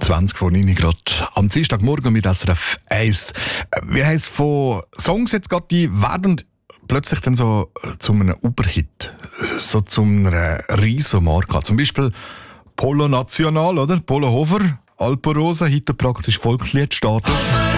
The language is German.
20 vor 9 gerade am Dienstagmorgen mit SRF 1. Wir haben es von Songs jetzt gerade, die werden plötzlich dann so zu einem Überhit, so zu einer Riesenmarke. Zum Beispiel Polo National, oder? Polo Hofer, Alpenrose, heute praktisch Volksliedstatus.